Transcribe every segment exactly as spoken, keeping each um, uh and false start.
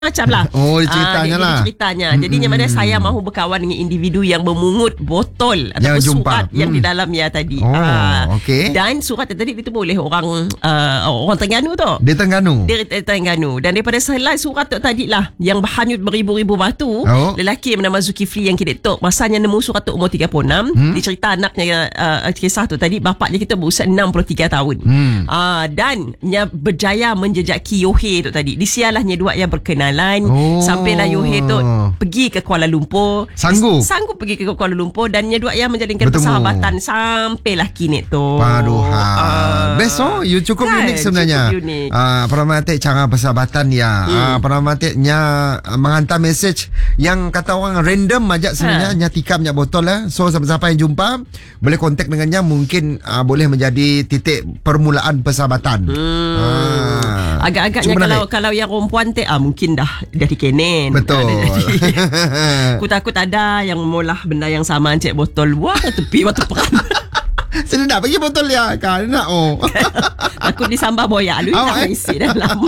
macam lah. Oh, ceritanya uh, lah. Ceritanya. Mm-hmm. Jadinya mana saya mahu berkawan dengan individu yang memungut botol ataupun surat mm. yang di dalamnya tadi. Oh, uh, okey. Dan surat tadi ditulis oleh orang uh, orang Terengganu tu. Di Terengganu. Di Terengganu. Dan daripada selai surat tu tadi lah yang berhanyut beribu-ribu batu, oh. lelaki yang bernama Zulkifli yang kita tok masanya nemu surat tu umur tiga puluh enam. Hmm? Dia cerita anaknya uh, kisah tu tadi bapaknya kita berusia enam puluh tiga tahun. Hmm. Uh, dan nya berjaya menjejaki Yohe tu tadi. Disialahnya dua yang berkenalan. Oh. Sampailah Yohe tu pergi ke Kuala Lumpur. Sanggup Sanggup pergi ke Kuala Lumpur. Dan nya dua yang menjalinkan bertemu. Persahabatan sampailah kini tu. Paduh uh, Best oh. You cukup kan, unik sebenarnya. uh, Pernah matik cara persahabatan ya. hmm. uh, Pernah matiknya uh, menghantar mesej yang kata orang random aja sebenarnya. ha. Nya tikam nya botol lah. So siapa-siapa yang jumpa boleh kontak dengannya. Mungkin uh, boleh menjadi titik permulaan persahabatan. hmm. uh, Agak-agaknya kalau kalau yang perempuan te ah mungkin dah dari kenen. Betul. Aku takut ada yang molah benda yang sama encik botol wah tepi waktu perang. Saya nak bagi botol dia kan nak oh. Aku disambah boyak lu tak isi dalam.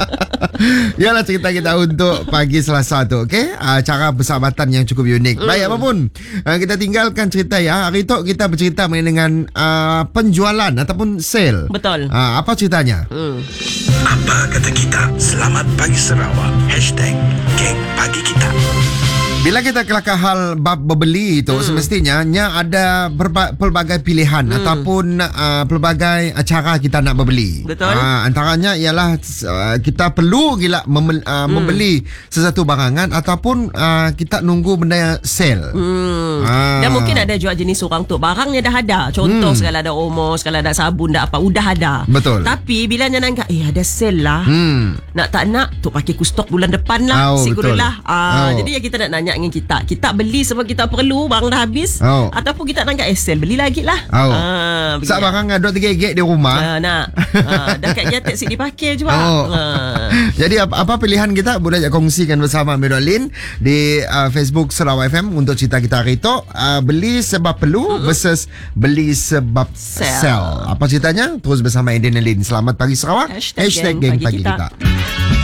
Yalah cerita kita untuk pagi Selasa tu, okey? Uh, cara persahabatan yang cukup unik. Mm. Baik apapun, uh, kita tinggalkan cerita ya. Hari tu kita bercerita mengenai dengan uh, penjualan ataupun sale. Betul. Uh, apa ceritanya? Mm. Apa kata kita? Selamat pagi Sarawak. Hashtag Geng Pagi Kita. Bila kita kelakar hal bab berbeli itu, hmm. semestinya nya ada berba- pelbagai pilihan hmm. ataupun uh, pelbagai cara kita nak berbeli. Betul. Uh, antaranya ialah uh, kita perlu gila mem- uh, hmm. membeli sesuatu barangan ataupun uh, kita nunggu benda yang sale. Hmm. Uh. Dan mungkin ada jual jenis orang tu barangnya dah ada. Contoh hmm. segala ada omo, segala ada sabun, dah apa udah ada. Betul. Tapi bila nya nangka eh ada sale lah. Hmm. Nak tak nak tu pakai ku stok bulan depan lah. Oh, Sigurilah. Ah, oh. Jadi yang kita nak nanya dengan kita, kita beli sebab kita perlu barang dah habis, oh. ataupun kita nak kat S L beli lagi lah. Oh. Ah, Sebab barang ada tiga gig di rumah. Ah, nak. Ah, dah kat jatek si dipakai juga. Oh. Ah. Jadi apa, apa pilihan kita boleh kongsikan bersama Miralin di uh, Facebook Sarawak F M untuk cerita kita hari itu. Uh, beli sebab perlu mm-hmm. versus beli sebab sell. sell. Apa ceritanya? Terus bersama Aiden Lin. Selamat pagi Sarawak. Hashtag, Hashtag geng, geng pagi, pagi kita, kita.